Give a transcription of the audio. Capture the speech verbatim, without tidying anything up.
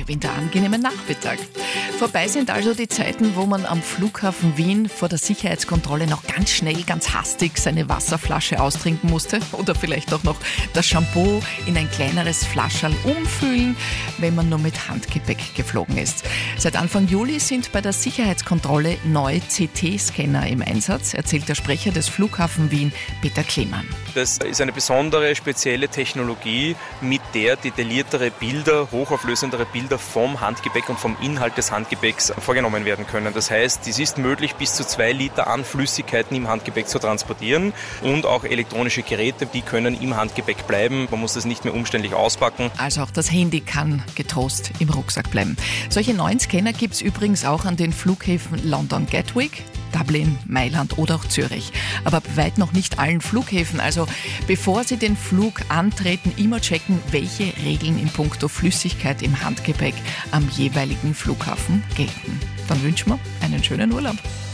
in der angenehmen Nachmittag. Vorbei sind also die Zeiten, wo man am Flughafen Wien vor der Sicherheitskontrolle noch ganz schnell, ganz hastig seine Wasserflasche austrinken musste oder vielleicht auch noch das Shampoo in ein kleineres Flascherl umfüllen, wenn man nur mit Handgepäck geflogen ist. Seit Anfang Juli sind bei der Sicherheitskontrolle neue C T-Scanner im Einsatz, erzählt der Sprecher des Flughafen Wien, Peter Klemann. Das ist eine besondere, spezielle Technologie, mit der detailliertere Bilder, hochauflösendere Bilder vom Handgepäck und vom Inhalt des Handgepäcks vorgenommen werden können. Das heißt, es ist möglich, bis zu zwei Liter an Flüssigkeiten im Handgepäck zu transportieren und auch elektronische Geräte, die können im Handgepäck bleiben. Man muss das nicht mehr umständlich auspacken. Also auch das Handy kann getrost im Rucksack bleiben. Solche neuen Scanner gibt es übrigens auch an den Flughäfen London Gatwick, Dublin, Mailand oder auch Zürich. Aber bei weit noch nicht allen Flughäfen. Also bevor Sie den Flug antreten, immer checken, welche Regeln in puncto Flüssigkeit im Handgepäck am jeweiligen Flughafen gelten. Dann wünschen wir einen schönen Urlaub.